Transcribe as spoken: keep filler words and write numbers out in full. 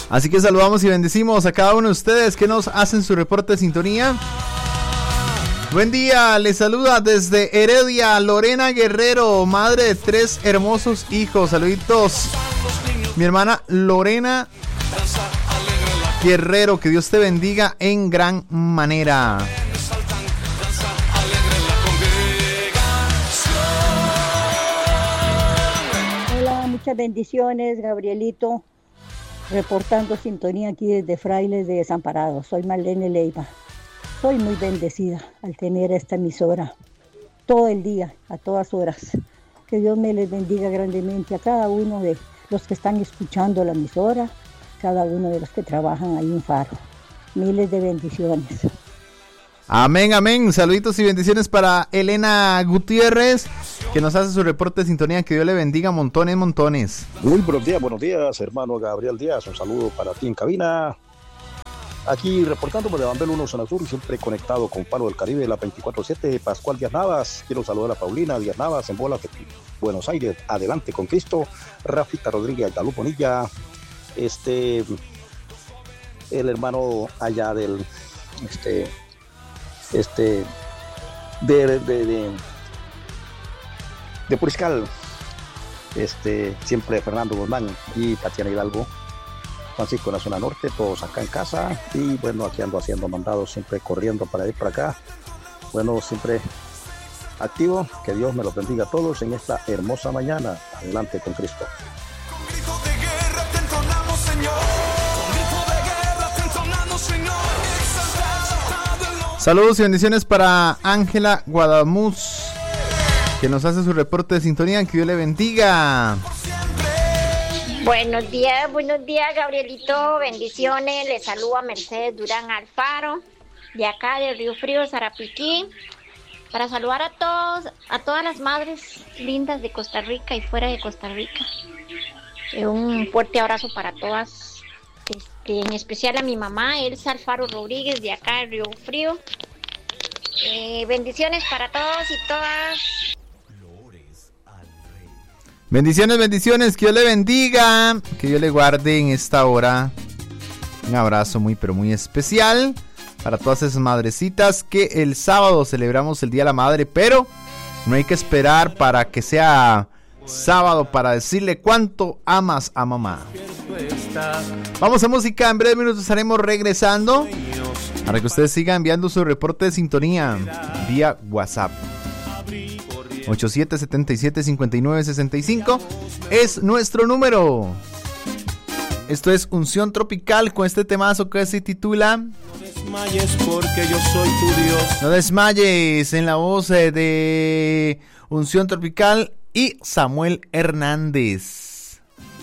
Así que saludamos y bendecimos a cada uno de ustedes que nos hacen su reporte de sintonía. Buen día, les saluda desde Heredia Lorena Guerrero, madre de tres hermosos hijos. Saluditos, mi hermana Lorena Guerrero, que Dios te bendiga en gran manera. Hola, muchas bendiciones, Gabrielito, reportando sintonía aquí desde Frailes de Desamparados. Soy Marlene Leiva. Soy muy bendecida al tener esta emisora todo el día, a todas horas. Que Dios me les bendiga grandemente a cada uno de los que están escuchando la emisora, cada uno de los que trabajan ahí en Faro. Miles de bendiciones. Amén, amén. Saluditos y bendiciones para Elena Gutiérrez, que nos hace su reporte de sintonía. Que Dios le bendiga montones, montones. Muy buenos días, buenos días, hermano Gabriel Díaz. Un saludo para ti en cabina. Aquí reportando de Bambel uno Zona Sur, siempre conectado con Faro del Caribe, la veinticuatro siete, Pascual Díaz Navas. Quiero saludar a Paulina Díaz Navas en Bola, Buenos Aires, adelante con Cristo. Rafita Rodríguez, Aytalú Bonilla, este, el hermano allá del, este, este, de, de, de, de Puriscal, este, siempre Fernando Guzmán y Tatiana Hidalgo. Francisco en la zona norte, todos acá en casa, y bueno, aquí ando haciendo mandados, siempre corriendo para ir para acá, bueno, siempre activo. Que Dios me los bendiga a todos en esta hermosa mañana. Adelante con Cristo. Saludos y bendiciones para Ángela Guadamuz, que nos hace su reporte de sintonía. Que Dios le bendiga. Buenos días, buenos días, Gabrielito, bendiciones. Les saluda Mercedes Durán Alfaro, de acá de Río Frío, Zarapiquí, para saludar a todos, a todas las madres lindas de Costa Rica y fuera de Costa Rica. Eh, un fuerte abrazo para todas, este, en especial a mi mamá, Elsa Alfaro Rodríguez, de acá de Río Frío. Eh, bendiciones para todos y todas. Bendiciones, bendiciones, que Dios le bendiga, que Dios le guarde en esta hora. Un abrazo muy, pero muy especial para todas esas madrecitas que el sábado celebramos el Día de la Madre, pero no hay que esperar para que sea sábado para decirle cuánto amas a mamá. Vamos a música, en breves minutos estaremos regresando para que ustedes sigan enviando su reporte de sintonía vía WhatsApp. ocho siete siete siete cinco nueve seis cinco es nuestro número. Esto es Unción Tropical con este temazo que se titula No desmayes porque yo soy tu Dios. No desmayes, en la voz de Unción Tropical y Samuel Hernández.